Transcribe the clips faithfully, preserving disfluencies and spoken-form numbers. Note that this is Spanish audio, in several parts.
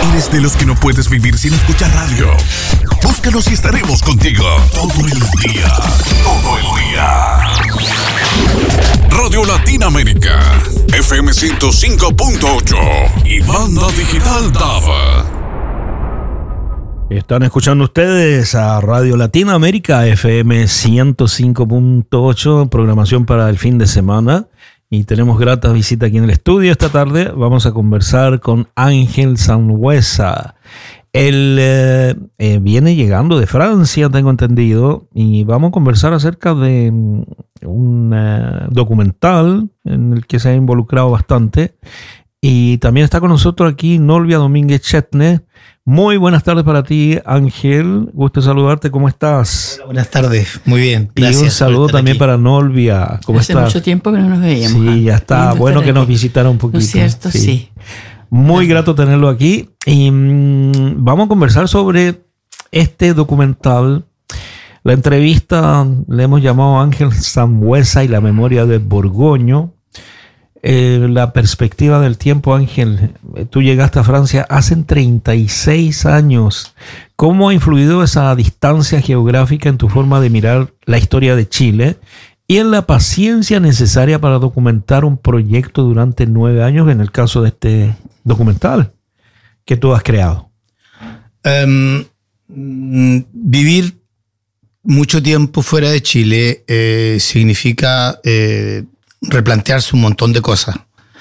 ¿Eres de los que no puedes vivir sin escuchar radio? Búscanos y estaremos contigo todo el día. Todo el día. Radio Latinoamérica, F M ciento cinco punto ocho y banda digital D A B. Están escuchando ustedes a Radio Latinoamérica, F M ciento cinco punto ocho, programación para el fin de semana. Y tenemos grata visita aquí en el estudio esta tarde. Vamos a conversar con Ángel Sanhueza. Él eh, eh, viene llegando de Francia, tengo entendido, y vamos a conversar acerca de un uh, documental en el que se ha involucrado bastante. Y también está con nosotros aquí Nolvia Domínguez Chetne. Muy buenas tardes para ti, Ángel. Gusto saludarte. ¿Cómo estás? Hola, buenas tardes. Muy bien. Gracias. Y un saludo también aquí para Nolvia. ¿Cómo Hace estás? Hace mucho tiempo que no nos veíamos. Sí, ya está. Lindo Bueno que aquí. nos visitara un poquito. ¿No es cierto? Sí. sí. Muy grato tenerlo aquí. Y mmm, vamos a conversar sobre este documental. La entrevista le hemos llamado Ángel Sanhueza y la memoria de Borgoño. Eh, la perspectiva del tiempo, Ángel. Tú llegaste a Francia hace treinta y seis años. ¿Cómo ha influido esa distancia geográfica en tu forma de mirar la historia de Chile y en la paciencia necesaria para documentar un proyecto durante nueve años, en el caso de este documental que tú has creado? Um, vivir mucho tiempo fuera de Chile eh, significa eh, replantearse un montón de cosas.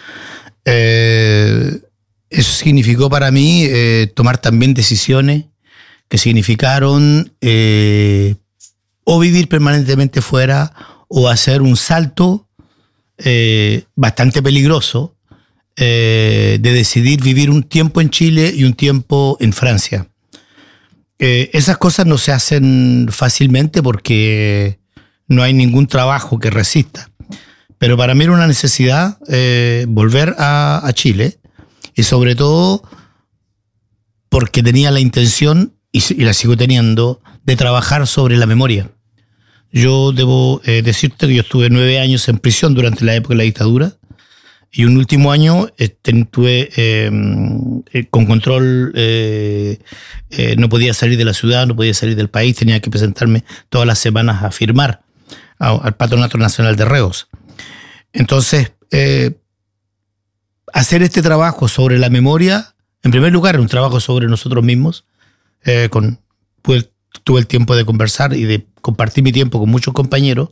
Eh, eso significó para mí eh, tomar también decisiones que significaron eh, o vivir permanentemente fuera o hacer un salto eh, bastante peligroso eh, de decidir vivir un tiempo en Chile y un tiempo en Francia. Eh, esas cosas no se hacen fácilmente porque no hay ningún trabajo que resista. Pero para mí era una necesidad eh, volver a, a Chile, y sobre todo porque tenía la intención, y, y la sigo teniendo, de trabajar sobre la memoria. Yo debo eh, decirte que yo estuve nueve años en prisión durante la época de la dictadura, y un último año estuve eh, eh, con control, eh, eh, no podía salir de la ciudad, no podía salir del país, tenía que presentarme todas las semanas a firmar a, al Patronato Nacional de Reos. Entonces, eh, hacer este trabajo sobre la memoria, en primer lugar, un trabajo sobre nosotros mismos. Eh, con, pues, tuve el tiempo de conversar y de compartir mi tiempo con muchos compañeros.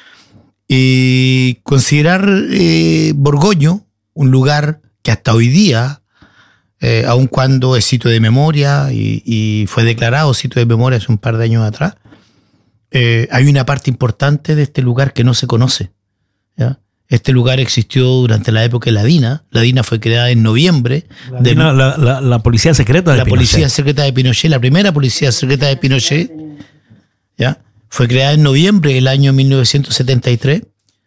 Y considerar eh, Borgoño un lugar que hasta hoy día, eh, aun cuando es sitio de memoria y, y fue declarado sitio de memoria hace un par de años atrás, eh, hay una parte importante de este lugar que no se conoce, ¿ya? Este lugar existió durante la época de la DINA. La DINA fue creada en noviembre. La, de, DINA, la, la, la policía secreta de la Pinochet. La policía secreta de Pinochet, la primera policía secreta de Pinochet, ¿ya? Fue creada en noviembre del año mil novecientos setenta y tres.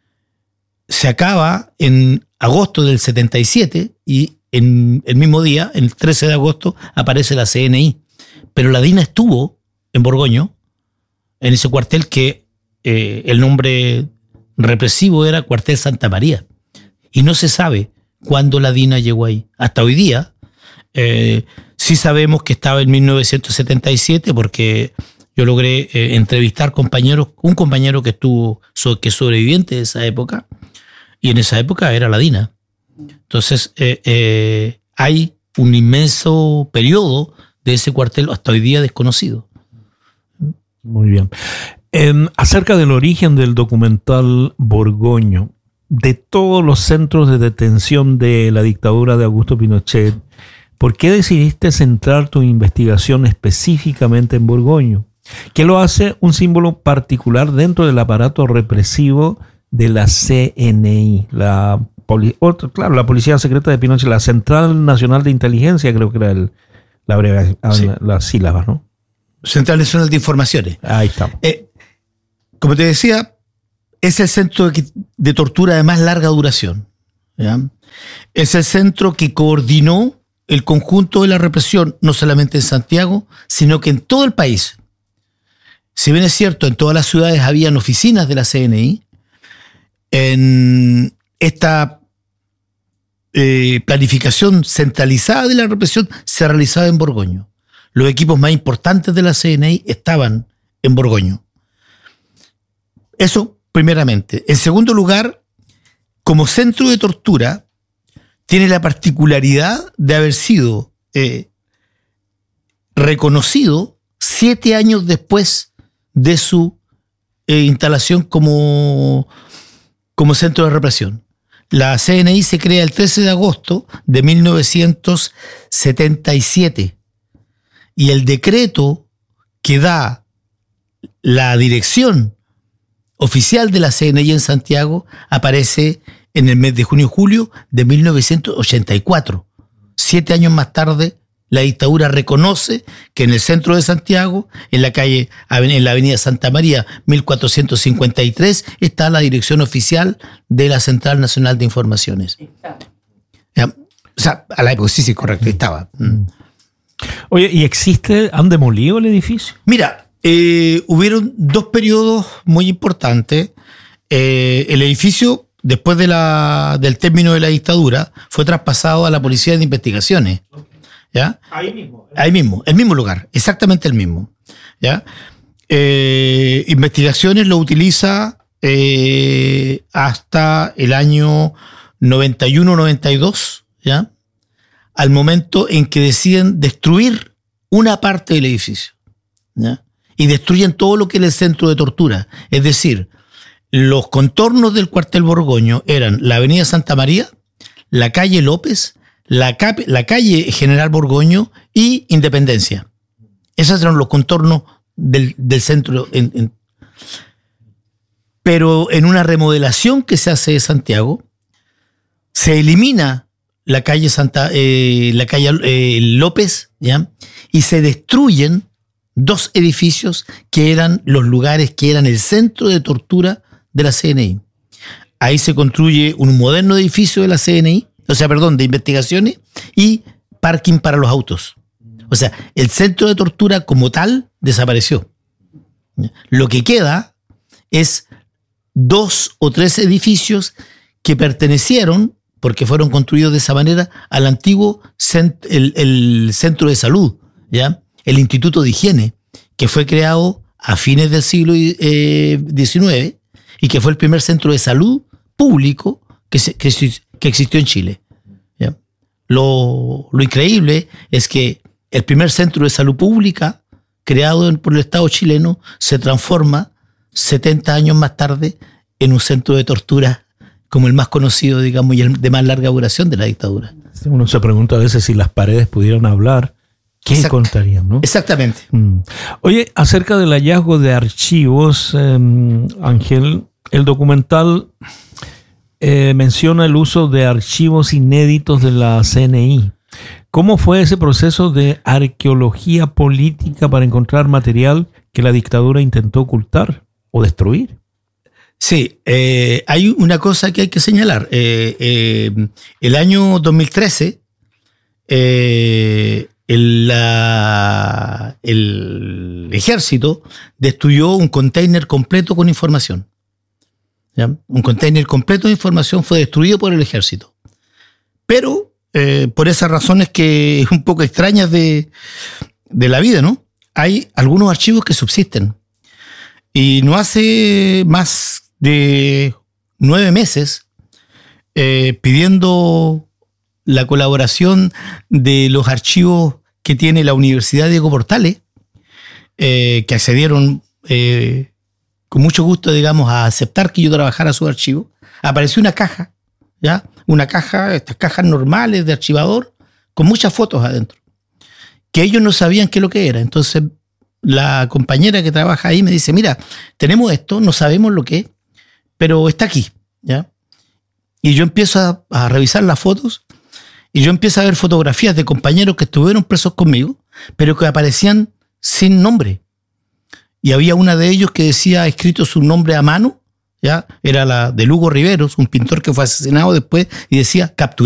Se acaba en agosto del setenta y siete y en el mismo día, el trece de agosto, aparece la C N I. Pero la DINA estuvo en Borgoño, en ese cuartel que eh, el nombre represivo era Cuartel Santa María, y no se sabe cuándo la DINA llegó ahí. Hasta hoy día eh, sí sabemos que estaba en mil novecientos setenta y siete porque yo logré eh, entrevistar compañeros, un compañero que estuvo so, que es sobreviviente de esa época, y en esa época era la DINA. Entonces eh, eh, hay un inmenso periodo de ese cuartel hasta hoy día desconocido. Muy bien. Eh, acerca del origen del documental Borgoño, de todos los centros de detención de la dictadura de Augusto Pinochet, ¿por qué decidiste centrar tu investigación específicamente en Borgoño? ¿Qué lo hace un símbolo particular dentro del aparato represivo de la C N I? La, poli- otro, claro, la Policía Secreta de Pinochet, la Central Nacional de Inteligencia, creo que era el, la, breve, sí. la, la sílaba, ¿no? Central Nacional de Informaciones. Ahí estamos. Eh, como te decía, es el centro de, de tortura de más larga duración, ¿ya? Es el centro que coordinó el conjunto de la represión, no solamente en Santiago, sino que en todo el país. Si bien es cierto, en todas las ciudades habían oficinas de la C N I, en esta eh, planificación centralizada de la represión se realizaba en Borgoño. Los equipos más importantes de la C N I estaban en Borgoño. Eso primeramente. En segundo lugar, como centro de tortura, tiene la particularidad de haber sido eh, reconocido siete años después de su eh, instalación como, como centro de represión. La C N I se crea el trece de agosto de mil novecientos setenta y siete y el decreto que da la dirección oficial de la C N I en Santiago aparece en el mes de junio-julio de mil novecientos ochenta y cuatro. Siete años más tarde, la dictadura reconoce que en el centro de Santiago, en la calle, en la avenida Santa María, mil cuatrocientos cincuenta y tres, está la dirección oficial de la Central Nacional de Informaciones. Ya, o sea, a la época sí, sí, correcto, estaba. Mm. Oye, ¿y existe, han demolido el edificio? Mira, eh, hubieron dos periodos muy importantes. Eh, el edificio, después de la, del término de la dictadura, fue traspasado a la Policía de Investigaciones. ¿Ya? Ahí mismo. Ahí mismo, el mismo lugar, exactamente el mismo. ¿Ya? Eh, Investigaciones lo utiliza eh, hasta el año noventa y uno noventa y dos, ¿ya? Al momento en que deciden destruir una parte del edificio, ¿ya? Y destruyen todo lo que era el centro de tortura. Es decir, los contornos del cuartel Borgoño eran la avenida Santa María, la calle López, la, cap- la calle General Borgoño y Independencia. Esos eran los contornos del, del centro. En, en. Pero en una remodelación que se hace de Santiago, se elimina la calle, Santa, eh, la calle eh, López, ¿ya? Y se destruyen dos edificios que eran los lugares que eran el centro de tortura de la C N I. Ahí se construye un moderno edificio de la C N I, o sea, perdón, de investigaciones y parking para los autos. O sea, el centro de tortura como tal desapareció. Lo que queda es dos o tres edificios que pertenecieron, porque fueron construidos de esa manera, al antiguo cent- el, el centro de salud, ¿ya? El Instituto de Higiene, que fue creado a fines del siglo diecinueve y que fue el primer centro de salud público que, se, que, que existió en Chile. ¿Ya? Lo, lo increíble es que el primer centro de salud pública creado por el Estado chileno se transforma setenta años más tarde en un centro de tortura como el más conocido, digamos, y el de más larga duración de la dictadura. Uno se pregunta a veces si las paredes pudieran hablar, ¿qué Exact- contarían? ¿No? Exactamente. Mm. Oye, acerca del hallazgo de archivos, eh, Ángel, el documental eh, menciona el uso de archivos inéditos de la C N I. ¿Cómo fue ese proceso de arqueología política para encontrar material que la dictadura intentó ocultar o destruir? Sí, eh, hay una cosa que hay que señalar. Eh, eh, el año dos mil trece, eh, el, la, el ejército destruyó un container completo con información. ¿Ya? Un container completo de información fue destruido por el ejército. Pero eh, por esas razones que un poco extrañas de, de la vida, ¿no? Hay algunos archivos que subsisten. Y no hace más de nueve meses eh, pidiendo la colaboración de los archivos que tiene la Universidad Diego Portales, eh, que accedieron eh, con mucho gusto, digamos, a aceptar que yo trabajara su archivo. Apareció una caja, ¿ya? Una caja, estas cajas normales de archivador, con muchas fotos adentro, que ellos no sabían qué es lo que era. Entonces la compañera que trabaja ahí me dice, mira, tenemos esto, no sabemos lo que es, pero está aquí, ¿ya? Y yo empiezo a, a revisar las fotos y yo empiezo a ver fotografías de compañeros que estuvieron presos conmigo, pero que aparecían sin nombre. Y había una de ellos que decía escrito su nombre a mano, ¿ya? Era la de Lugo Riveros, un pintor que fue asesinado después, y decía capturado.